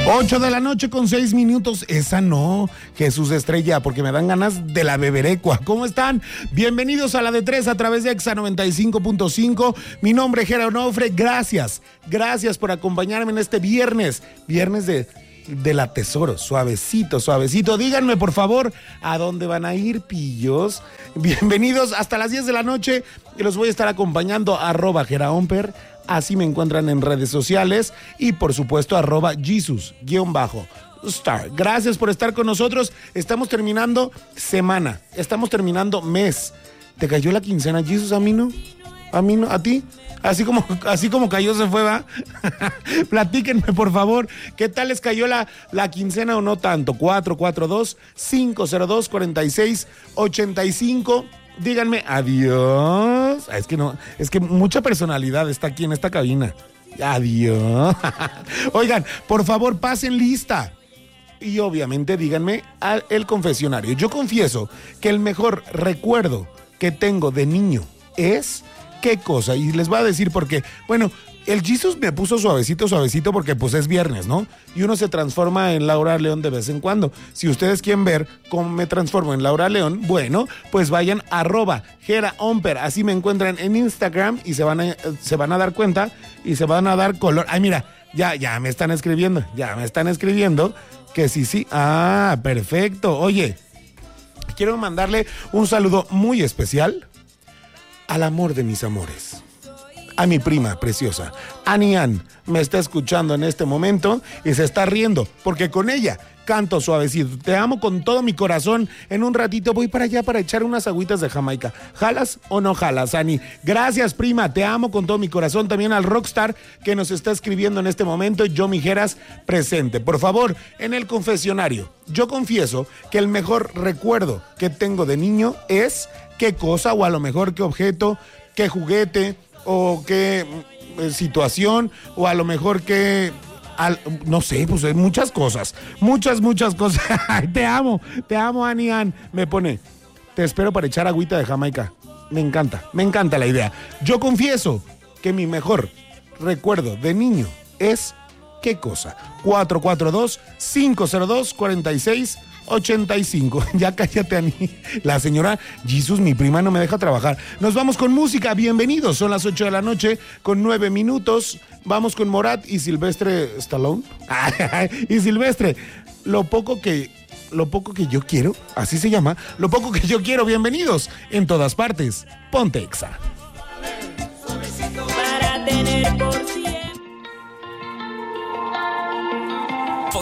8:06 a.m. Esa no, Jesús Estrella, porque me dan ganas de la beberecua. ¿Cómo están? Bienvenidos a la de 3 a través de Exa 95.5. Mi nombre es Jera Onofre. Gracias por acompañarme en este viernes de la Tesoro. Suavecito. Díganme, por favor, ¿a dónde van a ir, pillos? Bienvenidos hasta las 10 de la noche. Los voy a estar acompañando, @JeraOmper. Así me encuentran en redes sociales y por supuesto @Jesus_Star. Gracias por estar con nosotros. Estamos terminando semana, estamos terminando mes. ¿Te cayó la quincena, Jesus? A mí no, a ti. Así como cayó se fue, ¿va? Platíquenme, por favor, ¿qué tal les cayó la quincena o no tanto? 442-502-4685. Díganme adiós. Es que mucha personalidad está aquí en esta cabina. Adiós. Oigan, por favor, pasen lista. Y obviamente díganme el confesionario. Yo confieso que el mejor recuerdo que tengo de niño es... ¿Qué cosa? Y les voy a decir por qué. Bueno, el Jesus me puso suavecito porque pues es viernes, ¿no? Y uno se transforma en Laura León de vez en cuando. Si ustedes quieren ver cómo me transformo en Laura León, bueno, pues vayan @JeraOmper. Así me encuentran en Instagram y se van a dar cuenta y se van a dar color. Ay, mira, ya me están escribiendo que sí. Ah, perfecto. Oye, quiero mandarle un saludo muy especial al amor de mis amores, a mi prima preciosa, Anian. Me está escuchando en este momento y se está riendo, porque con ella canto suavecito. Te amo con todo mi corazón. En un ratito voy para allá para echar unas agüitas de Jamaica. ¿Jalas o no jalas, Ani? Gracias, prima. Te amo con todo mi corazón. También al Rockstar que nos está escribiendo en este momento. Yo, Mijeras, presente. Por favor, en el confesionario. Yo confieso que el mejor recuerdo que tengo de niño es qué cosa, o a lo mejor qué objeto, qué juguete, o qué situación, o a lo mejor qué... no sé, pues muchas cosas. Muchas cosas. Te amo, Anian. Me pone, te espero para echar agüita de Jamaica. Me encanta la idea. Yo confieso que mi mejor recuerdo de niño es ¿qué cosa? 442-502-4685. Ya cállate, Ani. La señora Jesus, mi prima, no me deja trabajar. Nos vamos con música. Bienvenidos. Son las 8 de la noche con 9 minutos. Vamos con Morat y Silvestre Stallone. Y Silvestre, lo poco que yo quiero, así se llama, lo poco que yo quiero. Bienvenidos en todas partes. Ponte Exa. Para tener por sí.